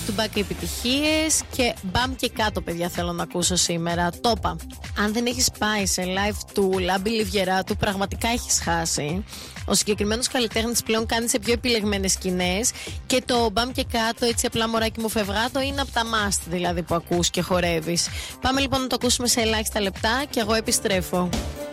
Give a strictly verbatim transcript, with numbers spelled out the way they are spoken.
to back επιτυχίες και μπαμ και κάτω, παιδιά, θέλω να ακούσω σήμερα. Το είπα. Αν δεν έχεις πάει σε live του Λάμπη Λιβιεράτου, πραγματικά έχεις χάσει. Ο συγκεκριμένος καλλιτέχνης πλέον κάνει σε πιο επιλεγμένες σκηνές και το μπαμ και κάτω, έτσι απλά μωράκι μου φευγάτο, είναι από τα must δηλαδή που ακούς και χορεύεις. Πάμε λοιπόν να το ακούσουμε σε ελάχιστα λεπτά και εγώ επιστρέφω.